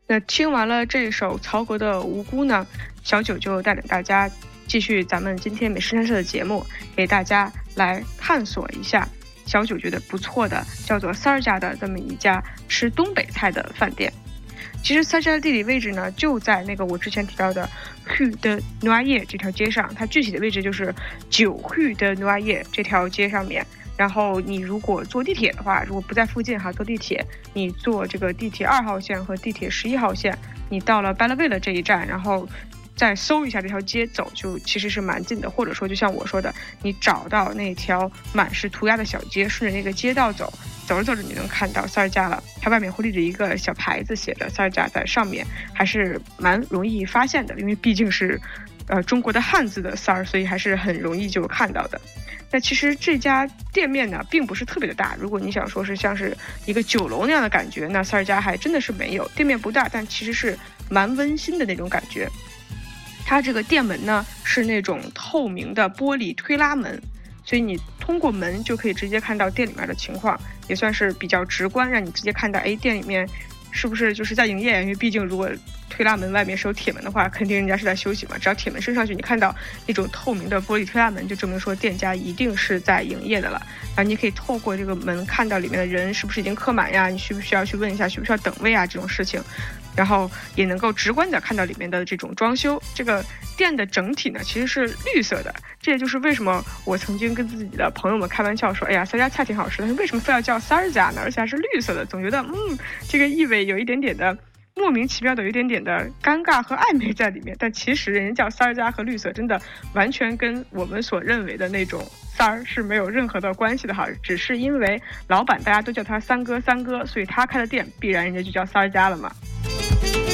那听完了这首曹格的《无辜》呢，小九就带领大家继续咱们今天美食探社的节目，给大家来探索一下小九觉得不错的叫做三儿家的这么一家吃东北菜的饭店。其实三儿家的地理位置呢，就在那个我之前提到的 Rue de Noailles 这条街上，它具体的位置就是9 Rue de Noailles 这条街上面。然后你如果坐地铁的话，如果不在附近坐地铁，你坐这个地铁2号线和地铁11号线，你到了 Belleville 这一站，然后再搜一下这条街走，就其实是蛮近的。或者说就像我说的，你找到那条满是涂鸦的小街，顺着那个街道走着走着你能看到三儿家了，它外面会立着一个小牌子，写着三儿家在上面，还是蛮容易发现的，因为毕竟是中国的汉字的三儿，所以还是很容易就看到的。那其实这家店面呢并不是特别的大，如果你想说是像是一个酒楼那样的感觉，那三儿家还真的是没有。店面不大，但其实是蛮温馨的那种感觉。它这个店门呢是那种透明的玻璃推拉门，所以你通过门就可以直接看到店里面的情况，也算是比较直观，让你直接看到店里面是不是就是在营业，因为毕竟如果推拉门外面是有铁门的话，肯定人家是在休息嘛，只要铁门升上去，你看到那种透明的玻璃推拉门，就证明说店家一定是在营业的了。然后你可以透过这个门看到里面的人是不是已经客满呀，你需不需要去问一下需不需要等位啊这种事情，然后也能够直观的看到里面的这种装修。这个店的整体呢其实是绿色的，这也就是为什么我曾经跟自己的朋友们开玩笑说，哎呀三家菜挺好吃的，为什么非要叫三儿家呢？而且还是绿色的，总觉得这个意味有一点点的莫名其妙的，有一点点的尴尬和暧昧在里面。但其实人家叫三儿家和绿色真的完全跟我们所认为的那种三儿是没有任何的关系的哈，只是因为老板大家都叫他三哥，所以他开的店必然人家就叫三儿家了嘛。